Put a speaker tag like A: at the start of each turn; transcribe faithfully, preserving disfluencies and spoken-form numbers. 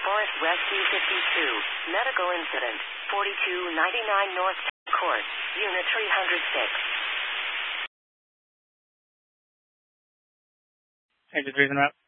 A: Forest Rescue fifty-two. Medical incident. forty-two ninety-nine North Court. Unit three hundred six.
B: Hey, just reason up.